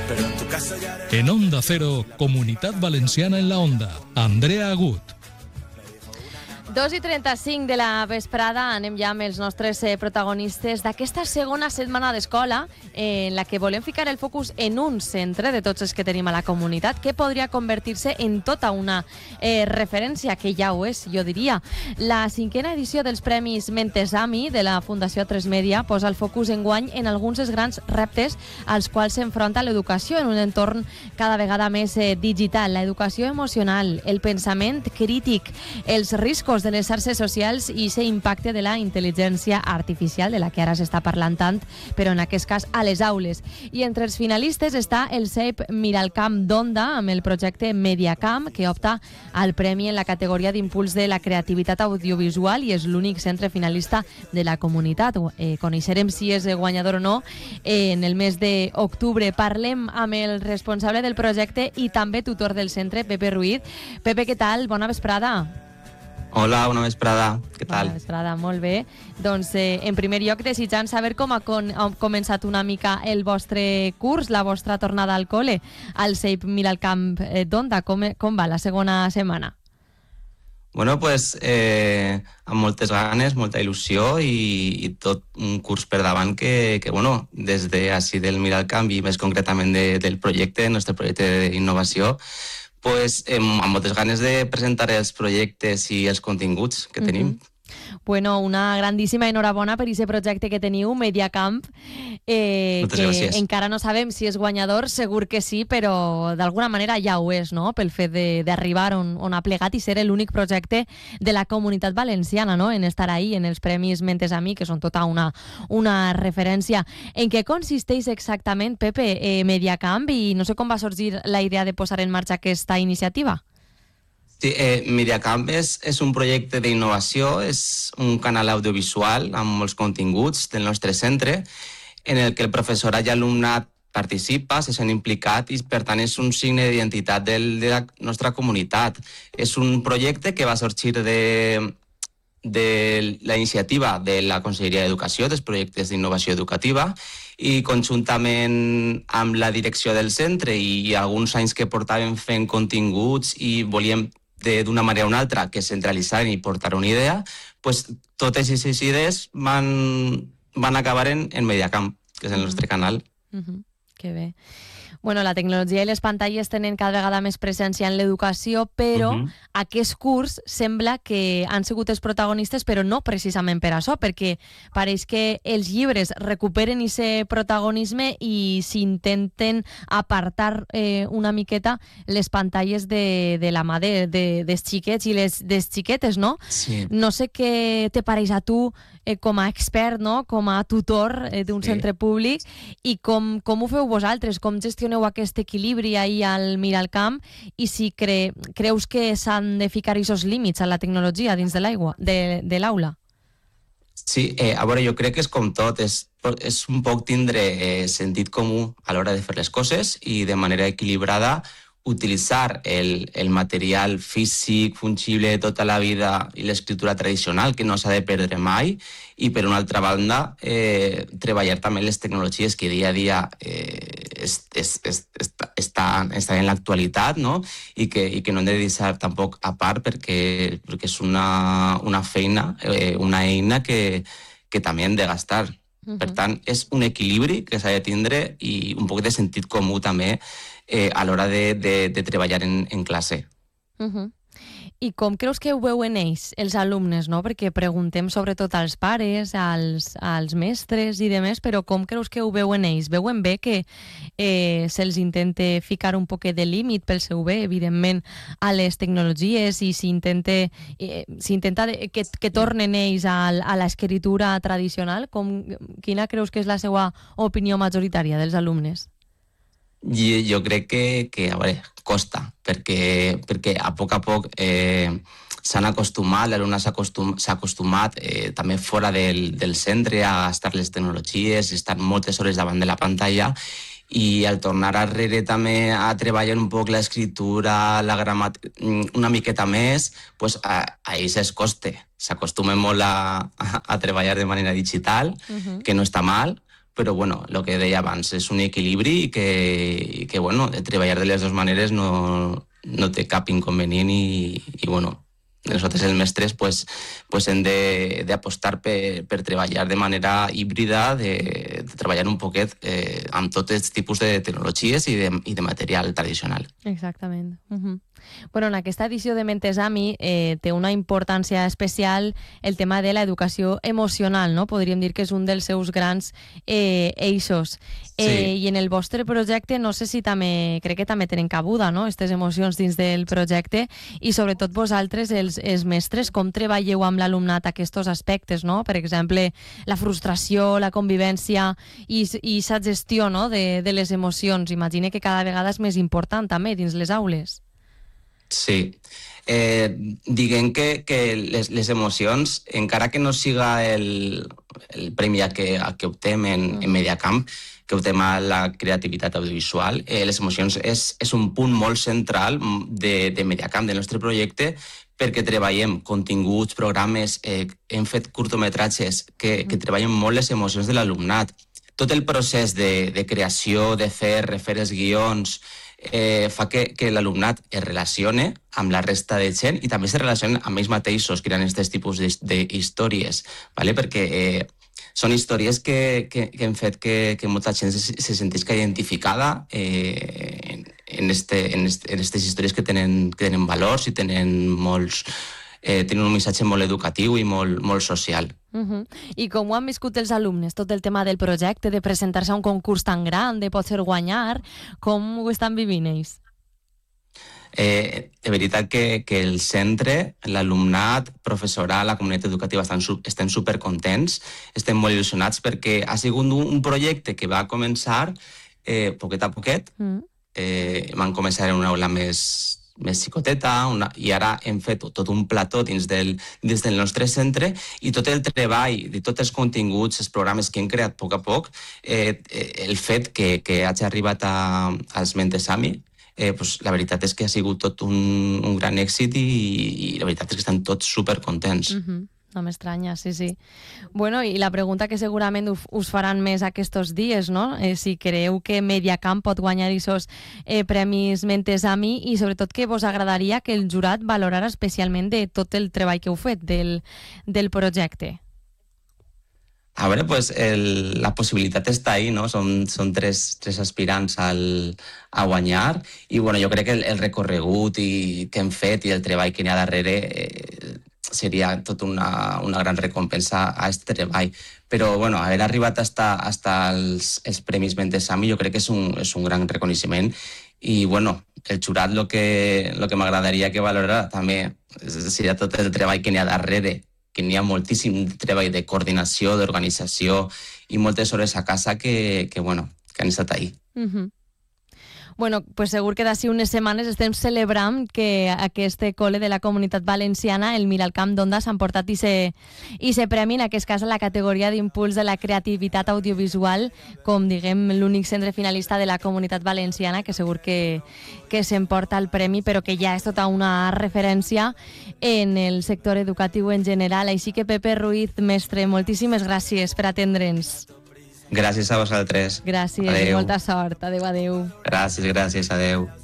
En Onda Cero, Comunitat Valenciana en la Onda. Andrea Agut. 2:35 de la vesprada, anem ja amb els nostres protagonistes d'aquesta segona setmana d'escola en la que volem ficar el focus en un centre de tots els que tenim a la comunitat que podria convertir-se en tota una referència, que ja ho és, jo diria. La 5a edició dels Premis Mentesami de la Fundació A3 Media posa el focus enguany en alguns dels grans reptes als quals s'enfronta l'educació en un entorn cada vegada més digital. L'educació emocional, el pensament crític, els riscos de les xarxes socials i aquest impacte de la intel·ligència artificial, de la que ara s'està parlant tant, però en aquest cas a les aules. I entre els finalistes està el CEIP Miralcamp d'Onda, amb el projecte Mediacamp, que opta al premi en la categoria d'impuls de la creativitat audiovisual i és l'únic centre finalista de la comunitat. Coneixerem si és guanyador o no en el mes d'octubre. Parlem amb el responsable del projecte i també tutor del centre, Pepe Ruiz. Pepe, què tal? Bona vesprada. Hola, bona vesprada. Què tal? Bona vesprada, molt bé. Doncs, en primer lloc, desitjant saber com ha començat una mica el vostre curs, la vostra tornada al col·le, al CEIP Miralcamp d'Onda. Com va la segona setmana? Bueno, pues, amb moltes ganes, molta il·lusió i tot un curs per davant que bueno, des d'ací del Miralcamp i més concretament del projecte, el nostre projecte d'innovació, pues, amb moltes ganes de presentar els projectes i els continguts que tenim. Bueno, una grandíssima enhorabona per aquest projecte que teniu, Mediacamp, Moltes gràcies. Encara no sabem si és guanyador, segur que sí, però d'alguna manera ja ho és, no?, pel fet d'arribar on ha plegat i ser l'únic projecte de la comunitat valenciana, no?, en estar ahí, en els Premis Mentesami, que són tota una referència. En què consisteix exactament, Pepe, Mediacamp, i no sé com va sorgir la idea de posar en marxa aquesta iniciativa? Sí, Mediacamp és un projecte d'innovació, és un canal audiovisual amb molts continguts del nostre centre, en el que el professorat i alumnat participa, se sent implicat i, per tant, és un signe d'identitat de la nostra comunitat. És un projecte que va sorgir de la iniciativa de la Conselleria d'Educació, dels projectes d'innovació educativa, i conjuntament amb la direcció del centre i alguns anys que portàvem fent continguts i volíem d'una manera o una altra que centralitzar i portar una idea, pues, totes aquestes idees van acabar en Mediacamp, que és el nostre canal. Que bé. Bueno, la tecnologia i les pantalles tenen cada vegada més presència en l'educació, però aquest curs sembla que han sigut els protagonistes, però no precisament per això, perquè pareix que els llibres recuperen aquest protagonisme i s'intenten apartar una miqueta les pantalles de la mà dels xiquets i des xiquetes, no? Sí. No sé què te pareix a tu com a expert, no?, com a tutor d'un centre públic, i com ho feu vosaltres, com gestioneu aquest equilibri ahir al Miralcamp, i si creus que s'han de ficar aquests límits a la tecnologia dins de l'aula? Sí, a veure, jo crec que és com tot, és un poc tindre sentit comú a l'hora de fer les coses i de manera equilibrada utilitzar el material físic, fungible de tota la vida i l'escriptura tradicional, que no s'ha de perdre mai, i per una altra banda treballar també les tecnologies que dia a dia estan en l'actualitat, no?, i que no hem de deixar tampoc a part perquè és una feina, una eina que també hem de gastar. Per tant, és un equilibri que s'ha de tindre i un poc de sentit comú també a l'hora de treballar en classe. I com creus que ho veuen ells, els alumnes, no? Perquè preguntem sobretot als pares, als mestres i demés, però com creus que ho veuen ells? Veuen bé que se'ls intente ficar un poquet de límit pel seu bé, evidentment, a les tecnologies, i s'intenta que tornen ells a l'escriptura tradicional? Quina creus que és la seva opinió majoritària dels alumnes? Jo crec que a veure, costa, perquè a poc s'han acostumat, l'alumne s'ha acostumat també fora del centre a gastar les tecnologies, estar moltes hores davant de la pantalla, i al tornar darrere també a treballar un poc l'escriptura, la gramàtica, una miqueta més, pues a ells es costa. S'acostumen molt a treballar de manera digital, que no està mal, però bueno, el que deia abans, és un equilibri i que bueno, treballar de les dues maneres no té cap inconvenient i bueno, nosaltres els mestres pues hem d'apostar per treballar de manera híbrida, de treballar un poquet amb tots els tipus de tecnologies i de material tradicional. Exactament. Bueno, en aquesta edició de Mentesami té una importància especial el tema de l'educació emocional, no? Podríem dir que és un dels seus grans eixos. I en el vostre projecte, no sé si també, crec que també tenen cabuda, no?, aquestes emocions dins del projecte, i sobretot vosaltres, els mestres, com treballeu amb l'alumnat aquests aspectes, no? Per exemple, la frustració, la convivència i la gestió, no?, de les emocions. Imagine que cada vegada és més important també dins les aules. Sí. Diguem que les emocions, encara que no siga el premi que optem en Mediacamp, que optem a la creativitat audiovisual, les emocions és un punt molt central de Mediacamp, del nostre projecte, perquè treballem continguts, programes, hem fet curtometratges que treballen molt les emocions de l'alumnat. Tot el procés de creació, de refer els guions, fa que l'alumnat es relacione amb la resta de gent i també se relaciona amb ells mateixos creant aquest tipus d'històries, perquè són històries que han fet que molta gent se sentisca identificada en aquestes històries que tenen valors i tenen un missatge molt educatiu i molt social. I com ho han viscut els alumnes, tot el tema del projecte, de presentar-se a un concurs tan gran, de potser guanyar, com ho estan vivint ells? De veritat que el centre, l'alumnat, professorat, la comunitat educativa estem supercontents, estem molt il·lusionats perquè ha sigut un projecte que va començar poquet a poquet. Vam començar en una aula més xicoteta i ara hem fet tot un plató dins del nostre centre i tot el treball de tots els continguts, els programes que hem creat a poc, el fet que hagi arribat als Mentesami, la veritat és que ha sigut tot un gran èxit i la veritat és que estan tots supercontents. No m'estranya, sí. Bueno, i la pregunta que segurament us faran més aquests dies, no? Si creu que Mediacamp pot guanyar aquests premis Mentesami i sobretot que vos agradaria que el jurat valorara especialment de tot el treball que heu fet del projecte. A veure, la possibilitat està ahí, no? Són tres aspirants a guanyar i bueno, jo crec que el recorregut que hem fet i el treball que n'hi ha darrere seria tot una gran recompensa a aquest treball. Però bueno, haver arribat hasta els Premis Mentesami jo crec que és un gran reconeixement i bueno, el jurat el que m'agradaria que valorara també seria tot el treball que n'hi ha darrere, que n'hi ha moltíssim treball de coordinació, d'organització i moltes hores a casa que han estat ahí. Bueno, pues segur que d'ací unes setmanes estem celebrant que aquest col·le de la Comunitat Valenciana, el Miralcamp d'Onda, s'han portat i se premi, en aquest cas, a la categoria d'impuls de la creativitat audiovisual, com, diguem, l'únic centre finalista de la Comunitat Valenciana, que segur que s'emporta el premi, però que ja és tota una referència en el sector educatiu en general. Així que, Pepe Ruiz, mestre, moltíssimes gràcies per atendre'ns. Gràcies a vosaltres. Gràcies, molta sort. Adéu. Gràcies, adéu.